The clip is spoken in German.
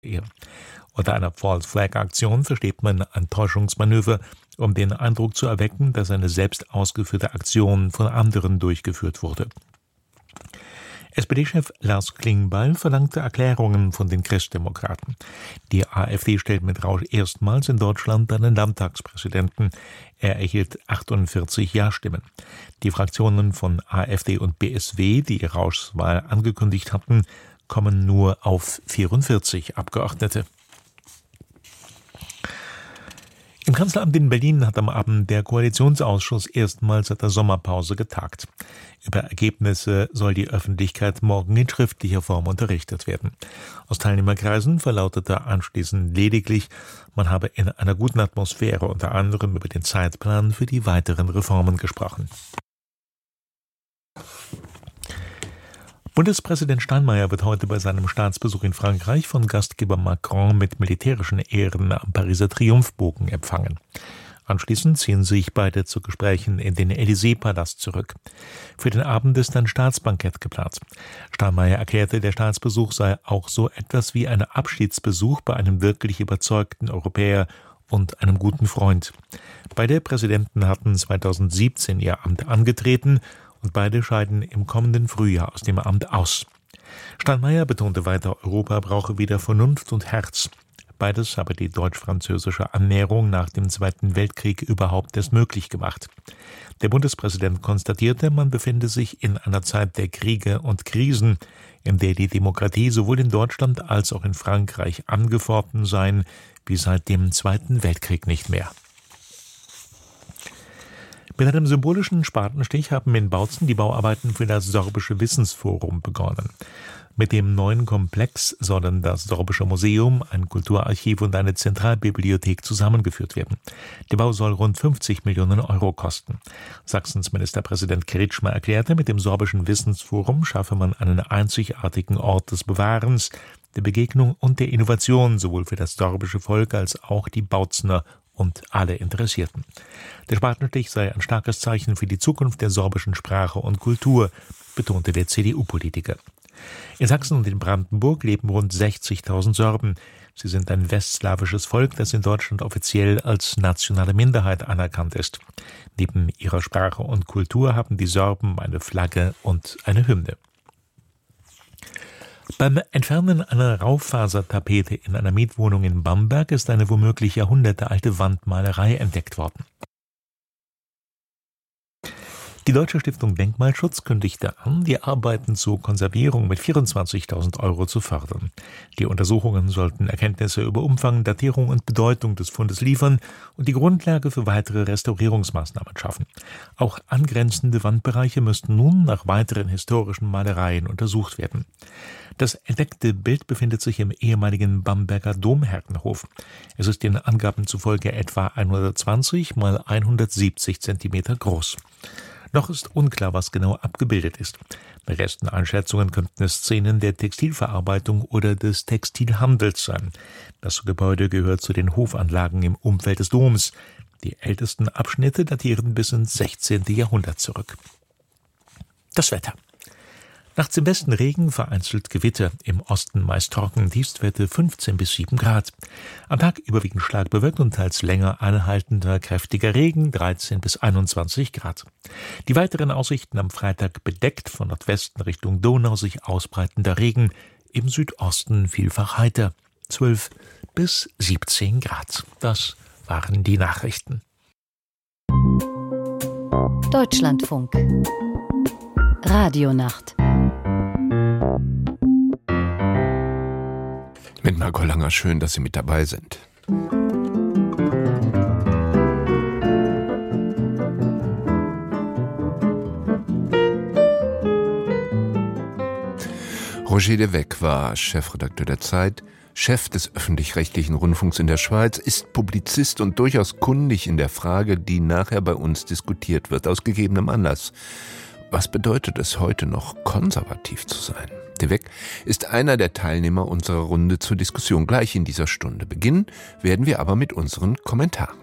Unter einer False-Flag-Aktion versteht man ein Täuschungsmanöver, um den Eindruck zu erwecken, dass eine selbst ausgeführte Aktion von anderen durchgeführt wurde. SPD-Chef Lars Klingbeil verlangte Erklärungen von den Christdemokraten. Die AfD stellt mit Rausch erstmals in Deutschland einen Landtagspräsidenten. Er erhielt 48 Ja-Stimmen. Die Fraktionen von AfD und BSW, die Rauschs Wahl angekündigt hatten, kommen nur auf 44 Abgeordnete. Im Kanzleramt in Berlin hat am Abend der Koalitionsausschuss erstmals seit der Sommerpause getagt. Über Ergebnisse soll die Öffentlichkeit morgen in schriftlicher Form unterrichtet werden. Aus Teilnehmerkreisen verlautete anschließend lediglich, man habe in einer guten Atmosphäre unter anderem über den Zeitplan für die weiteren Reformen gesprochen. Bundespräsident Steinmeier wird heute bei seinem Staatsbesuch in Frankreich von Gastgeber Macron mit militärischen Ehren am Pariser Triumphbogen empfangen. Anschließend ziehen sich beide zu Gesprächen in den Élysée-Palast zurück. Für den Abend ist ein Staatsbankett geplant. Steinmeier erklärte, der Staatsbesuch sei auch so etwas wie ein Abschiedsbesuch bei einem wirklich überzeugten Europäer und einem guten Freund. Beide Präsidenten hatten 2017 ihr Amt angetreten und beide scheiden im kommenden Frühjahr aus dem Amt aus. Steinmeier betonte weiter, Europa brauche wieder Vernunft und Herz. Beides habe die deutsch-französische Annäherung nach dem Zweiten Weltkrieg überhaupt erst möglich gemacht. Der Bundespräsident konstatierte, man befinde sich in einer Zeit der Kriege und Krisen, in der die Demokratie sowohl in Deutschland als auch in Frankreich angefochten sei, wie seit dem Zweiten Weltkrieg nicht mehr. Mit einem symbolischen Spatenstich haben in Bautzen die Bauarbeiten für das Sorbische Wissensforum begonnen. Mit dem neuen Komplex sollen das Sorbische Museum, ein Kulturarchiv und eine Zentralbibliothek zusammengeführt werden. Der Bau soll rund 50 Millionen Euro kosten. Sachsens Ministerpräsident Kretschmer erklärte, mit dem Sorbischen Wissensforum schaffe man einen einzigartigen Ort des Bewahrens, der Begegnung und der Innovation, sowohl für das sorbische Volk als auch die Bautzener und alle Interessierten. Der Spatenstich sei ein starkes Zeichen für die Zukunft der sorbischen Sprache und Kultur, betonte der CDU-Politiker. In Sachsen und in Brandenburg leben rund 60.000 Sorben. Sie sind ein westslawisches Volk, das in Deutschland offiziell als nationale Minderheit anerkannt ist. Neben ihrer Sprache und Kultur haben die Sorben eine Flagge und eine Hymne. Beim Entfernen einer Raufasertapete in einer Mietwohnung in Bamberg ist eine womöglich jahrhundertealte Wandmalerei entdeckt worden. Die Deutsche Stiftung Denkmalschutz kündigte an, die Arbeiten zur Konservierung mit 24.000 Euro zu fördern. Die Untersuchungen sollten Erkenntnisse über Umfang, Datierung und Bedeutung des Fundes liefern und die Grundlage für weitere Restaurierungsmaßnahmen schaffen. Auch angrenzende Wandbereiche müssten nun nach weiteren historischen Malereien untersucht werden. Das entdeckte Bild befindet sich im ehemaligen Bamberger Domherrenhof. Es ist den Angaben zufolge etwa 120 mal 170 Zentimeter groß. Noch ist unklar, was genau abgebildet ist. Nach ersten Einschätzungen könnten es Szenen der Textilverarbeitung oder des Textilhandels sein. Das Gebäude gehört zu den Hofanlagen im Umfeld des Doms. Die ältesten Abschnitte datieren bis ins 16. Jahrhundert zurück. Das Wetter. Nachts im Westen Regen, vereinzelt Gewitter, im Osten meist trocken, Tiefstwerte 15 bis 7 Grad. Am Tag überwiegend stark bewölkt und teils länger anhaltender kräftiger Regen, 13 bis 21 Grad. Die weiteren Aussichten am Freitag bedeckt, von Nordwesten Richtung Donau sich ausbreitender Regen, im Südosten vielfach heiter, 12 bis 17 Grad. Das waren die Nachrichten. Deutschlandfunk Radionacht Mit Marco Langer, schön, dass Sie mit dabei sind. Roger de Weck war Chefredakteur der Zeit, Chef des öffentlich-rechtlichen Rundfunks in der Schweiz, ist Publizist und durchaus kundig in der Frage, die nachher bei uns diskutiert wird, aus gegebenem Anlass. Was bedeutet es heute noch, konservativ zu sein? De Weck ist einer der Teilnehmer unserer Runde zur Diskussion gleich in dieser Stunde. Beginnen werden wir aber mit unseren Kommentaren.